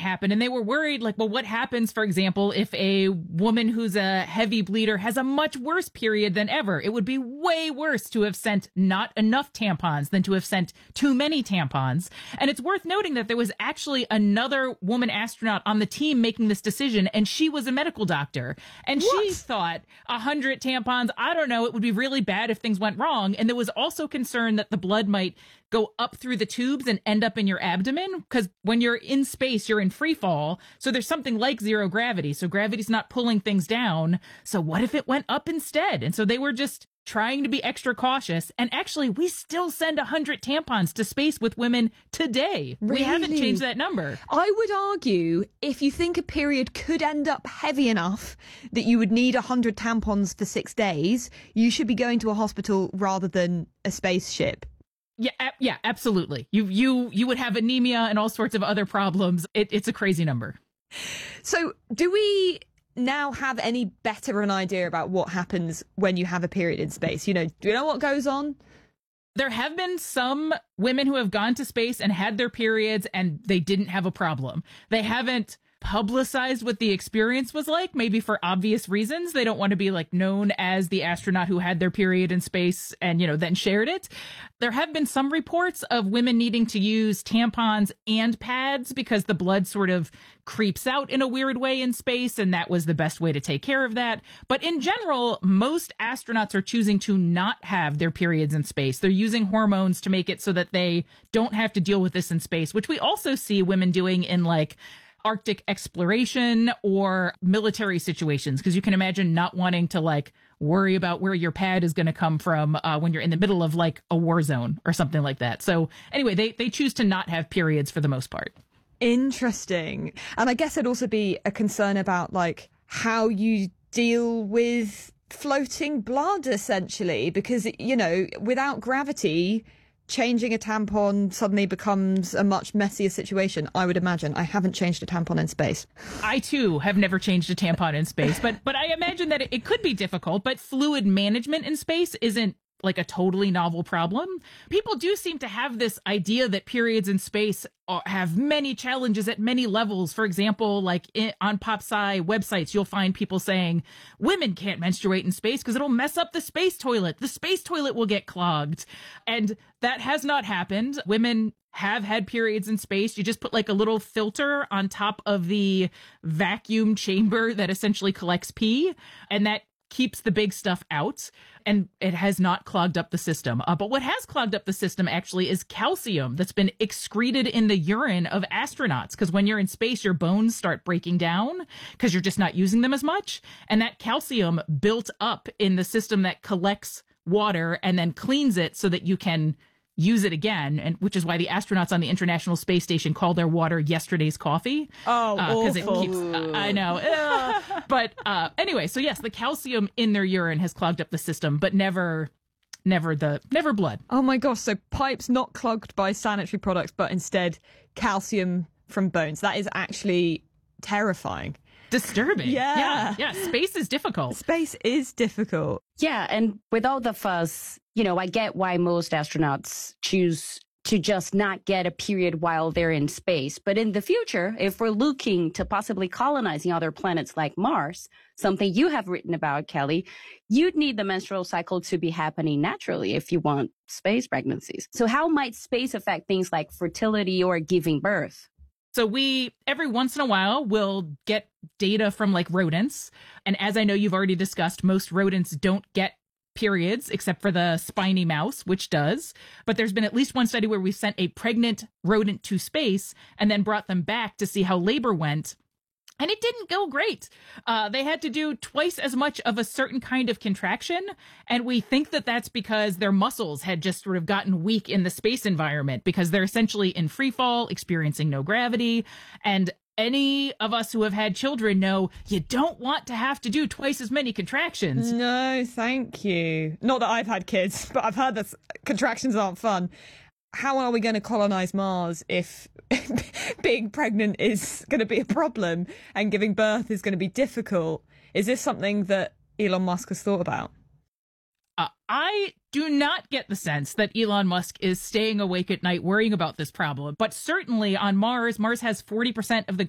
happen. And they were worried, like, well, what happens, for example, if a woman who's a heavy bleeder has a much worse period than ever? It would be way worse to have sent not enough tampons than to have sent too many tampons. And it's worth noting that there was actually another woman astronaut on the team making this decision, and she was a medical doctor. And she thought 100 tampons, I don't know, it would be really bad if things went wrong. And there was also concern that the blood might go up through the tubes and end up in your abdomen, because when you're in space, you're in free fall. So there's something like zero gravity. So gravity's not pulling things down. So what if it went up instead? And so they were just trying to be extra cautious. And actually, we still send 100 tampons to space with women today. Really? We haven't changed that number. I would argue if you think a period could end up heavy enough that you would need 100 tampons for 6 days, you should be going to a hospital rather than a spaceship. Yeah, absolutely. You would have anemia and all sorts of other problems. It's a crazy number. So do we now have any better an idea about what happens when you have a period in space? Do you know what goes on? There have been some women who have gone to space and had their periods and they didn't have a problem. They haven't publicized what the experience was like, maybe for obvious reasons. They don't want to be known as the astronaut who had their period in space and, then shared it. There have been some reports of women needing to use tampons and pads because the blood sort of creeps out in a weird way in space, and that was the best way to take care of that. But in general, most astronauts are choosing to not have their periods in space. They're using hormones to make it so that they don't have to deal with this in space, which we also see women doing in Arctic exploration or military situations, because you can imagine not wanting to worry about where your pad is going to come from when you're in the middle of a war zone or something like that. So anyway, they choose to not have periods for the most part. Interesting. And I guess it'd also be a concern about how you deal with floating blood, essentially, because without gravity, changing a tampon suddenly becomes a much messier situation, I would imagine. I haven't changed a tampon in space. I, too, have never changed a tampon in space, but I imagine that it could be difficult, but fluid management in space isn't a totally novel problem. People do seem to have this idea that periods in space have many challenges at many levels. For example, on PopSci websites, you'll find people saying women can't menstruate in space because it'll mess up the space toilet. The space toilet will get clogged. And that has not happened. Women have had periods in space. You just put a little filter on top of the vacuum chamber that essentially collects pee, and that keeps the big stuff out, and it has not clogged up the system. But what has clogged up the system actually is calcium that's been excreted in the urine of astronauts, because when you're in space, your bones start breaking down because you're just not using them as much. And that calcium built up in the system that collects water and then cleans it so that you can use it again, and which is why the astronauts on the International Space Station call their water yesterday's coffee. Oh, because it keeps. I know. But anyway, so yes, the calcium in their urine has clogged up the system, but never blood. Oh my gosh! So pipes not clogged by sanitary products, but instead calcium from bones. That is actually terrifying. Disturbing. Yeah. Space is difficult. Space is difficult. Yeah, and with all the fuss, I get why most astronauts choose to just not get a period while they're in space. But in the future, if we're looking to possibly colonizing other planets like Mars, something you have written about, Kelly, you'd need the menstrual cycle to be happening naturally if you want space pregnancies. So how might space affect things like fertility or giving birth? So we, every once in a while, will get data from rodents. And as I know you've already discussed, most rodents don't get periods except for the spiny mouse, which does. But there's been at least one study where we sent a pregnant rodent to space and then brought them back to see how labor went. And it didn't go great. They had to do twice as much of a certain kind of contraction. And we think that that's because their muscles had just sort of gotten weak in the space environment, because they're essentially in free fall, experiencing no gravity. And any of us who have had children know you don't want to have to do twice as many contractions. No, thank you. Not that I've had kids, but I've heard that contractions aren't fun. How are we going to colonize Mars if being pregnant is going to be a problem and giving birth is going to be difficult? Is this something that Elon Musk has thought about? I do not get the sense that Elon Musk is staying awake at night worrying about this problem. But certainly on Mars has 40% of the